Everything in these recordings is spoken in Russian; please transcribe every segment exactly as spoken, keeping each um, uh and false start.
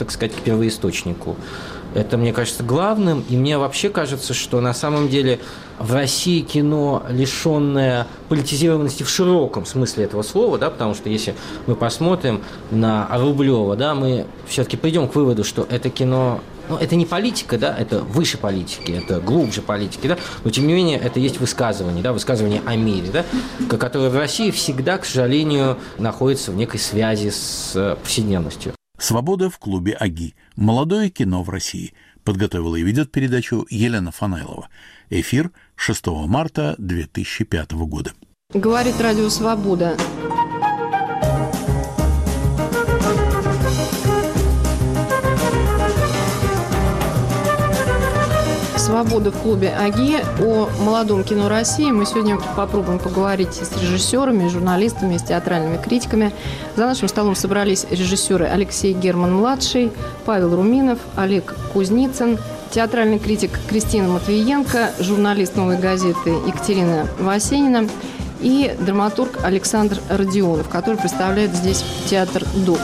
так сказать, к первоисточнику. Это, мне кажется, главным. И мне вообще кажется, что на самом деле в России кино, лишенное политизированности в широком смысле этого слова, да, потому что если мы посмотрим на Рублева, да, мы все-таки придем к выводу, что это кино, ну, это не политика, да, это выше политики, это глубже политики, да, но тем не менее это есть высказывание, да, высказывание о мире, да, которое в России всегда, к сожалению, находится в некой связи с повседневностью. «Свобода в клубе АГИ. Молодое кино в России». Подготовила и ведет передачу Елена Фанайлова. Эфир шестого марта две тысячи пятого года. Говорит Радио Свобода. «Свобода в клубе АГИ». О молодом кино России мы сегодня попробуем поговорить с режиссерами, журналистами, с театральными критиками. За нашим столом собрались режиссеры Алексей Герман-младший, Павел Руминов, Олег Кузницын, театральный критик Кристина Матвиенко, журналист «Новой газеты» Екатерина Васенина и драматург Александр Родионов, который представляет здесь театр ДОК.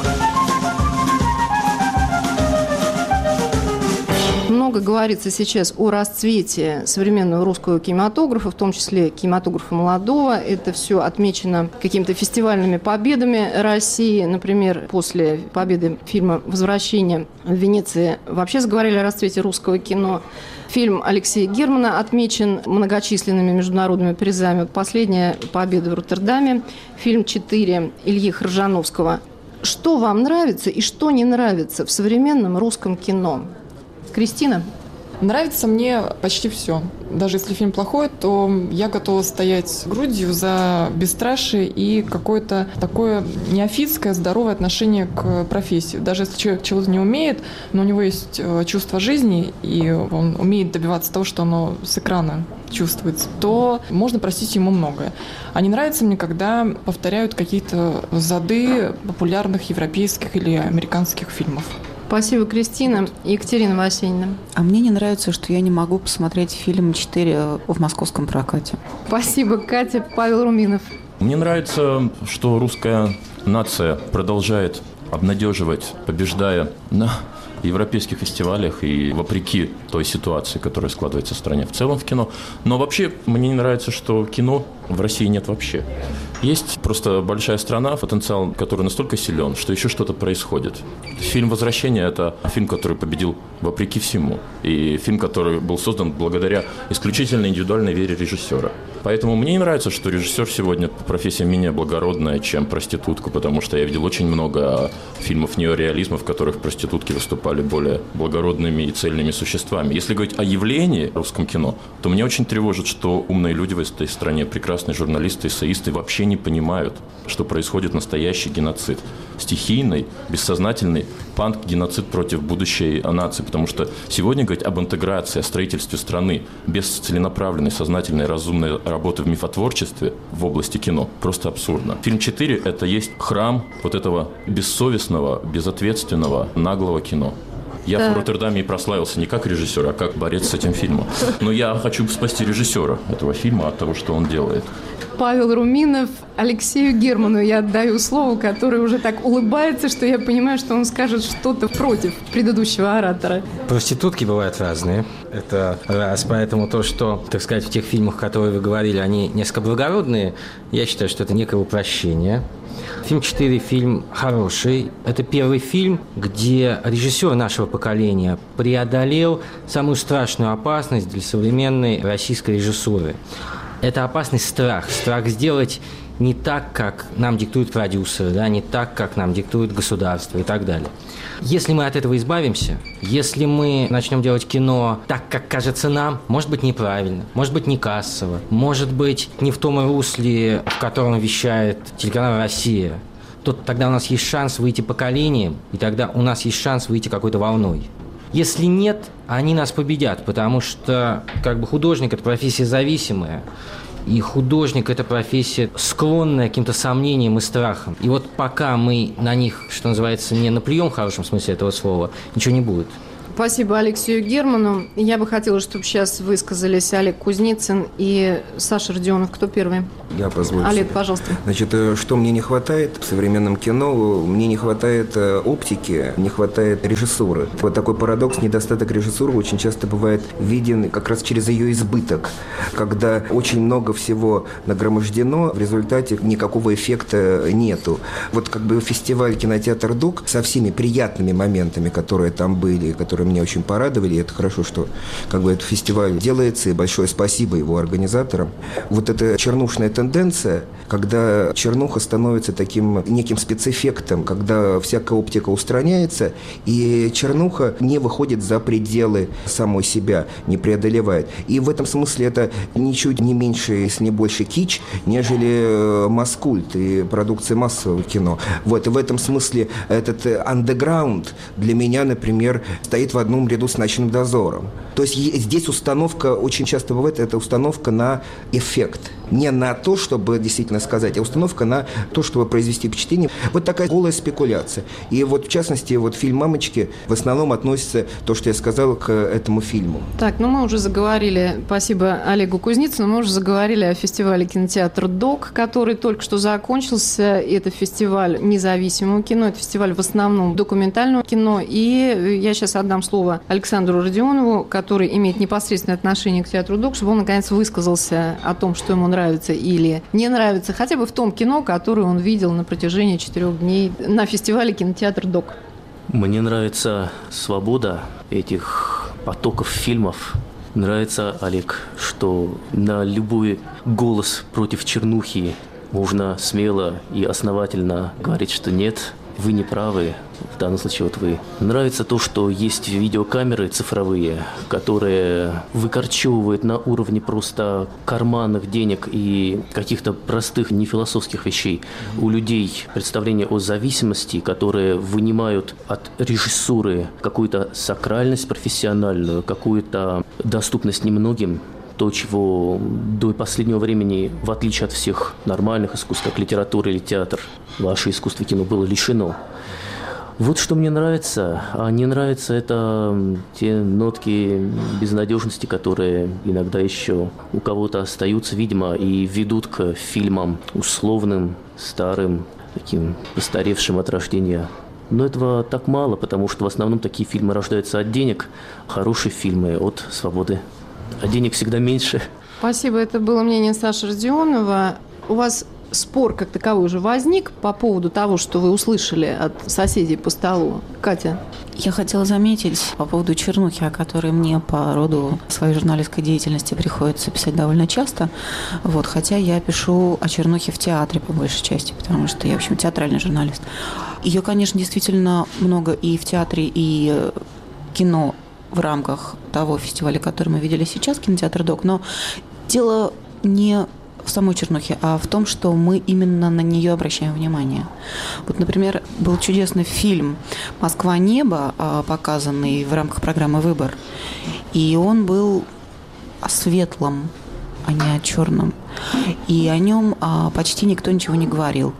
Много говорится сейчас о расцвете современного русского кинематографа, в том числе кинематографа молодого. Это все отмечено какими-то фестивальными победами России. Например, после победы фильма «Возвращение» в Венеции вообще заговорили о расцвете русского кино. Фильм Алексея Германа отмечен многочисленными международными призами. Последняя победа в Роттердаме. Фильм «четыре» Ильи Хржановского. Что вам нравится и что не нравится в современном русском кино? Кристина? Нравится мне почти все. Даже если фильм плохой, то я готова стоять грудью за бесстрашие и какое-то такое неофитское, здоровое отношение к профессии. Даже если человек чего-то не умеет, но у него есть чувство жизни, и он умеет добиваться того, что оно с экрана чувствуется, то можно простить ему многое. А не нравится мне, когда повторяют какие-то зады популярных европейских или американских фильмов. Спасибо, Кристина. Екатерина Васенина. А мне не нравится, что я не могу посмотреть фильм «четыре» в московском прокате. Спасибо, Катя. Павел Руминов. Мне нравится, что русская нация продолжает обнадеживать, побеждая на европейских фестивалях и вопреки той ситуации, которая складывается в стране в целом в кино. Но вообще мне не нравится, что кино в России нет вообще. Есть просто большая страна, потенциал который настолько силен, что еще что-то происходит. Фильм «Возвращение» – это фильм, который победил вопреки всему. И фильм, который был создан благодаря исключительно индивидуальной вере режиссера. Поэтому мне не нравится, что режиссер сегодня профессия менее благородная, чем проститутка, потому что я видел очень много фильмов неореализма, в которых проститутки выступали более благородными и цельными существами. Если говорить о явлении в русском кино, то меня очень тревожит, что умные люди в этой стране, прекрасные журналисты, эссеисты, вообще не понимают, что происходит настоящий геноцид. Стихийный, бессознательный панк-геноцид против будущей нации. Потому что сегодня говорить об интеграции, о строительстве страны без целенаправленной, сознательной, разумной работы в мифотворчестве в области кино просто абсурдно. Фильм «четыре» – это есть храм вот этого бессовестного, безответственного, наглого кино. Я да. в Роттердаме и прославился не как режиссер, а как борец с этим фильмом. Но я хочу спасти режиссера этого фильма от того, что он делает. Павел Руминов. Алексею Герману я отдаю слово, который уже так улыбается, что я понимаю, что он скажет что-то против предыдущего оратора. Проститутки бывают разные. Это раз. Поэтому то, что, так сказать, в тех фильмах, которые вы говорили, они несколько благородные, я считаю, что это некое упрощение. Фильм «четыре» фильм хороший. Это первый фильм, где режиссер нашего поколения преодолел самую страшную опасность для современной российской режиссуры. Это опасность страх. Страх сделать не так, как нам диктуют продюсеры, да, не так, как нам диктует государство и так далее. Если мы от этого избавимся, если мы начнем делать кино так, как кажется нам, может быть, неправильно, может быть, не кассово, может быть, не в том русле, в котором вещает телеканал «Россия», то тогда у нас есть шанс выйти поколением, и тогда у нас есть шанс выйти какой-то волной. Если нет, они нас победят, потому что как бы художник – это профессия зависимая, и художник – это профессия, склонная к каким-то сомнениям и страхам. И вот пока мы на них, что называется, не наплюем в хорошем смысле этого слова, ничего не будет. Спасибо Алексею Герману. Я бы хотела, чтобы сейчас высказались Олег Кузнецин и Саша Родионов. Кто первый? Я позволю. Олег, себе. пожалуйста. Значит, что мне не хватает в современном кино? Мне не хватает оптики, не хватает режиссуры. Вот такой парадокс, недостаток режиссуры очень часто бывает виден как раз через ее избыток, когда очень много всего нагромождено, в результате никакого эффекта нету. Вот как бы фестиваль «Кинотеатр ДОК» со всеми приятными моментами, которые там были, которые меня очень порадовали, и это хорошо, что как бы этот фестиваль делается, и большое спасибо его организаторам. Вот эта чернушная тенденция, когда чернуха становится таким неким спецэффектом, когда всякая оптика устраняется, и чернуха не выходит за пределы самой себя, не преодолевает. И в этом смысле это ничуть не меньше, если не больше кич, нежели маскульт и продукция массового кино. Вот, и в этом смысле этот андеграунд для меня, например, стоит в одном ряду с «Ночным дозором». То есть здесь установка, очень часто бывает, это установка на эффект. Не на то, чтобы действительно сказать, а установка на то, чтобы произвести впечатление. Вот такая голая спекуляция. И вот, в частности, вот фильм «Мамочки» в основном относится, то, что я сказал, к этому фильму. Так, ну мы уже заговорили, спасибо Олегу Кузнецину, мы уже заговорили о фестивале «Кинотеатр ДОК», который только что закончился. Это фестиваль независимого кино, это фестиваль в основном документального кино. И я сейчас отдам слово Александру Родионову, который имеет непосредственное отношение к театру ДОК, чтобы он, наконец, высказался о том, что ему нравится или не нравится, хотя бы в том кино, которое он видел на протяжении четырех дней на фестивале «Кинотеатр ДОК». Мне нравится свобода этих потоков фильмов. Нравится, Олег, что на любой голос против чернухи можно смело и основательно говорить, что нет, вы не правы. В данном случае вот вы. Нравится то, что есть видеокамеры цифровые, которые выкорчевывают на уровне просто карманных денег и каких-то простых нефилософских вещей у людей представление о зависимости, которые вынимают от режиссуры какую-то сакральность профессиональную, какую-то доступность немногим. То, чего до последнего времени, в отличие от всех нормальных искусств, как литература или театр, ваше искусство кино было лишено. Вот что мне нравится. А не нравится это те нотки безнадежности, которые иногда еще у кого-то остаются, видимо, и ведут к фильмам условным, старым, таким постаревшим от рождения. Но этого так мало, потому что в основном такие фильмы рождаются от денег, хорошие фильмы от свободы. А денег всегда меньше. Спасибо. Это было мнение Саши Родионова. У вас спор как таковой уже возник по поводу того, что вы услышали от соседей по столу? Катя? Я хотела заметить по поводу чернухи, о которой мне по роду своей журналистской деятельности приходится писать довольно часто. Вот, хотя я пишу о чернухе в театре по большей части, потому что я, в общем, театральный журналист. Ее, конечно, действительно много и в театре, и кино в рамках того фестиваля, который мы видели сейчас, кинотеатр ДОК. Но дело не в самой чернухе, а в том, что мы именно на нее обращаем внимание. Вот, например, был чудесный фильм «Москва-небо», показанный в рамках программы «Выбор», и он был о светлом, а не о черном. И о нем почти никто ничего не говорил.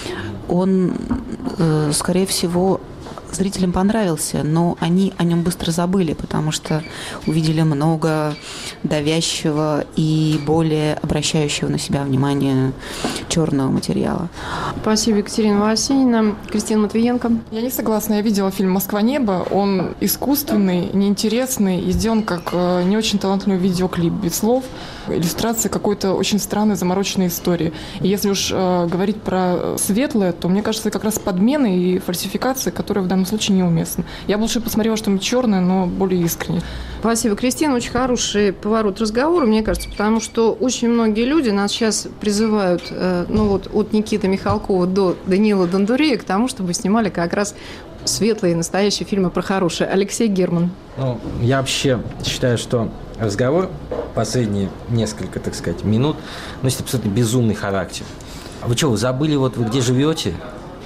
Он, скорее всего, зрителям понравился, но они о нем быстро забыли, потому что увидели много давящего и более обращающего на себя внимание черного материала. Спасибо, Екатерина Васильевна. Кристина Матвиенко. Я не согласна. Я видела фильм «Москва-небо». Он искусственный, неинтересный и сделан как не очень талантливый видеоклип, без слов, иллюстрация какой-то очень странной, замороченной истории. И если уж э, говорить про светлое, то, мне кажется, это как раз подмены и фальсификации, которые в данном случае неуместны. Я бы лучше посмотрела что-нибудь черное, но более искренне. Спасибо, Кристина. Очень хороший поворот разговора, мне кажется, потому что очень многие люди нас сейчас призывают, э, ну вот от Никиты Михалкова до Даниила Дондурея к тому, чтобы снимали как раз светлые, настоящие фильмы про хорошие. Алексей Герман. Ну, я вообще считаю, что разговор последние несколько, так сказать, минут носит абсолютно безумный характер. Вы что, вы забыли, вот вы где живете?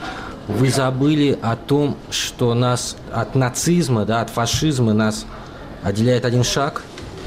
Вы забыли о том, что нас от нацизма, да, от фашизма нас отделяет один шаг?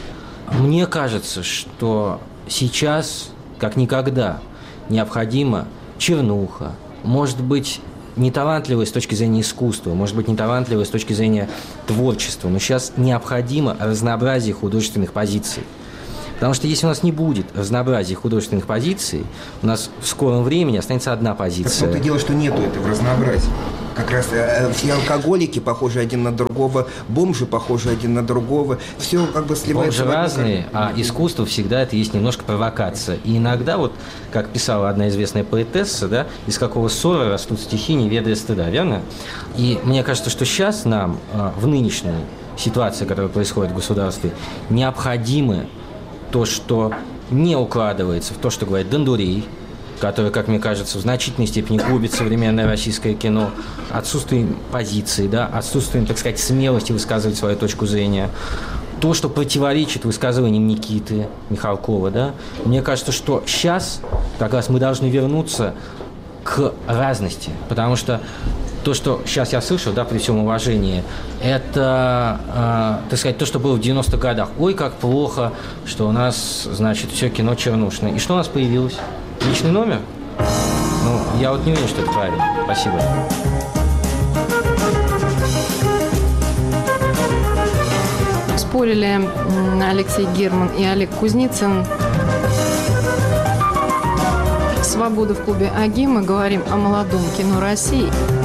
Мне кажется, что сейчас, как никогда, необходима чернуха. Может быть, не талантливые с точки зрения искусства, может быть, не талантливые с точки зрения творчества, но сейчас необходимо разнообразие художественных позиций. Потому что если у нас не будет разнообразия художественных позиций, у нас в скором времени останется одна позиция. Так вот и дело, что нету этого разнообразия. Как раз э, все алкоголики похожи один на другого, бомжи похожи один на другого. Все как бы сливается. Бомжи разные, а искусство всегда это есть немножко провокация. И иногда, вот, как писала одна известная поэтесса, да, из какого ссора растут стихи, не ведая стыда, верно? И мне кажется, что сейчас нам э, в нынешней ситуации, которая происходит в государстве, необходимо то, что не укладывается в то, что говорит Дондурей, который, как мне кажется, в значительной степени губит современное российское кино, отсутствием позиции, да, отсутствием, так сказать, смелости высказывать свою точку зрения, то, что противоречит высказываниям Никиты Михалкова, да. Мне кажется, что сейчас как раз мы должны вернуться к разности, потому что то, что сейчас я слышал, да, при всем уважении, это, э, так сказать, то, что было в девяностых годах. Ой, как плохо, что у нас, значит, все кино чернушное. И что у нас появилось? Личный номер? Ну, я вот не уверен, что это правильно. Спасибо. Спорили Алексей Герман и Олег Кузницын. «Свобода» в клубе «Аги». Мы говорим о молодом кино России.